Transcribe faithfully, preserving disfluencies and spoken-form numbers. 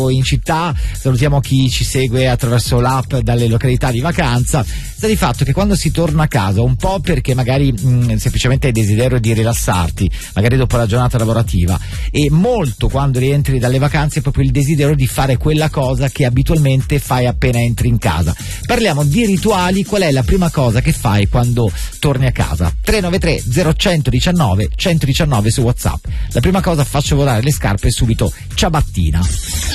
in città, salutiamo chi ci segue attraverso l'app dalle località di vacanza. Sta di fatto che quando si torna a casa, un po' perché magari mh, semplicemente hai desiderio di rilassarti, magari dopo la giornata lavorativa, e molto quando rientri dalle vacanze è proprio il desiderio di fare quella cosa che abitualmente fai appena entri in casa. Parliamo di rituali. Qual è la prima cosa che fai quando torni a casa? tre nove tre zero uno uno nove uno uno nove su WhatsApp. La prima cosa, faccio volare le scarpe e subito ciabattina.